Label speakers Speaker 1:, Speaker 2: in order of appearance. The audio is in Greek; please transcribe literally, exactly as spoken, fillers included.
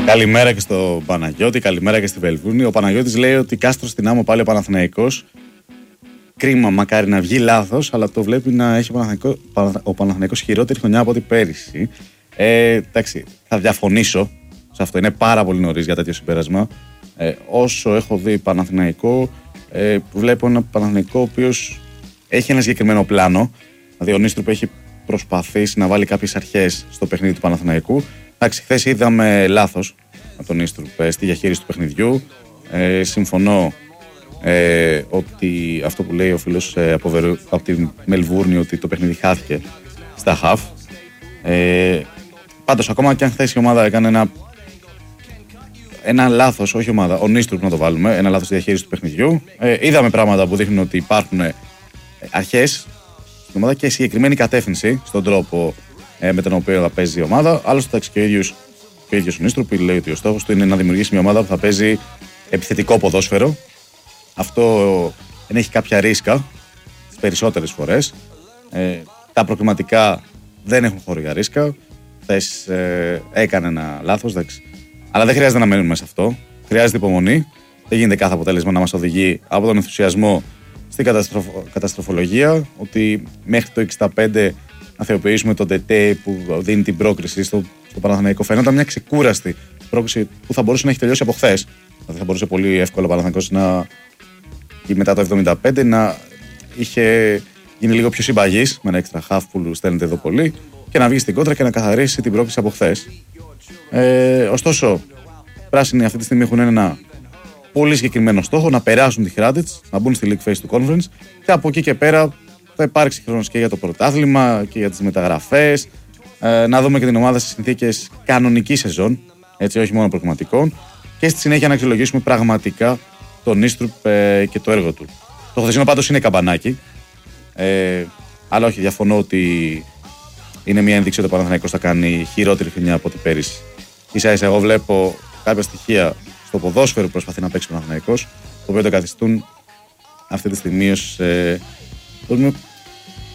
Speaker 1: Καλημέρα και στο Παναγιώτη, καλημέρα και στη Βελβούνη. Ο Παναγιώτης λέει ότι κάστρο στην άμμο πάλι ο Παναθηναϊκός. Κρίμα, μακάρι να βγει λάθος, αλλά το βλέπει να έχει ο Παναθηναϊκός χειρότερη χρονιά από ό,τι πέρυσι. Ε, εντάξει, θα διαφωνήσω σε αυτό. Είναι πάρα πολύ νωρίς για τέτοιο συμπέρασμα. Ε, όσο έχω δει Παναθηναϊκό, ε, βλέπω ένα Παναθηναϊκό ο οποίος έχει ένα συγκεκριμένο πλάνο. Δηλαδή, ο Νίστρουπ έχει προσπαθήσει να βάλει κάποιες αρχές στο παιχνίδι του Παναθηναϊκού. Εντάξει, χθες είδαμε λάθος από τον Νίστρουπ στη διαχείριση του παιχνιδιού. Ε, συμφωνώ ε, ότι αυτό που λέει ο φίλος ε, από, Βερου, από τη Μελβούρνη, ότι το παιχνίδι χάθηκε στα χαφ. Ε, πάντως, ακόμα και αν χθες η ομάδα έκανε ένα, ένα λάθος, όχι ομάδα, ο Νίστρουπ να το βάλουμε, ένα λάθος στη διαχείριση του παιχνιδιού. Ε, είδαμε πράγματα που δείχνουν ότι υπάρχουν αρχές στην ομάδα και συγκεκριμένη κατεύθυνση στον τρόπο ε, με τον οποίο θα παίζει η ομάδα. Άλλωστε, και ο ίδιος και ο ίδιος ο Νίστρουπ λέει ότι ο στόχος του είναι να δημιουργήσει μια ομάδα που θα παίζει επιθετικό ποδόσφαιρο. Αυτό ενέχει κάποια ρίσκα τις περισσότερες φορές. Ε, τα προκριματικά δεν έχουν χώρο για ρίσκα. Θες, ε, έκανε ένα λάθος, εντάξει. Αλλά δεν χρειάζεται να μένουμε σε αυτό. Χρειάζεται υπομονή. Δεν γίνεται κάθε αποτέλεσμα να μας οδηγεί από τον ενθουσιασμό στην καταστροφο, καταστροφολογία. Ότι μέχρι το εξήντα πέντε να θεοποιήσουμε τον ΤΕΤΕ που δίνει την πρόκριση στο, στο Παναθηναϊκό. Φαίνονταν μια ξεκούραστη πρόκριση που θα μπορούσε να έχει τελειώσει από χθες. Δηλαδή θα μπορούσε πολύ εύκολα ο Παναθηναϊκός να, και μετά το εβδομήντα πέντε να είχε γίνει λίγο πιο συμπαγής με ένα έξτρα χαφ που στέλνεται εδώ πολύ και να βγει στην κόντρα και να καθαρίσει την πρόκριση από χθες. Ε, ωστόσο, οι πράσινοι αυτή τη στιγμή έχουν ένα πολύ συγκεκριμένο στόχο, να περάσουν τη Hradic, να μπουν στη League Phase του Conference και από εκεί και πέρα θα υπάρξει χρόνος και για το πρωτάθλημα και για τις μεταγραφές. Ε, να δούμε και την ομάδα σε συνθήκες κανονικής σεζόν, έτσι, όχι μόνο προγραμματικών, και στη συνέχεια να αξιολογήσουμε πραγματικά τον Νίστρουπ ε, και το έργο του. Το χθεσινό πάντως είναι καμπανάκι. Ε, αλλά όχι, διαφωνώ ότι είναι μια ένδειξη ότι ο Παναθηναϊκός θα κάνει χειρότερη χρονιά από ό,τι πέρυσι. Ίσα ίσα, εγώ βλέπω κάποια στοιχεία στο ποδόσφαιρο που προσπαθεί να παίξει ο Παναθηναϊκός, το οποίο το καθιστούν αυτή τη στιγμή ως ε,